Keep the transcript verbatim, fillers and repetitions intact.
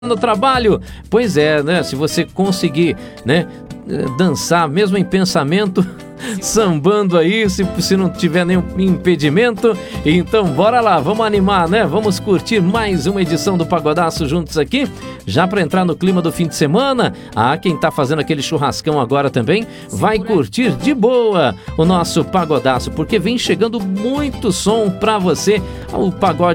no trabalho. Pois é, né? Se você conseguir, né, dançar mesmo em pensamento, sambando aí, se, se não tiver nenhum impedimento, então bora lá, vamos animar, né? Vamos curtir mais uma edição do Pagodaço juntos aqui, já para entrar no clima do fim de semana. Ah, quem tá fazendo aquele churrascão agora também vai curtir de boa o nosso Pagodaço, porque vem chegando muito som para você. O pagode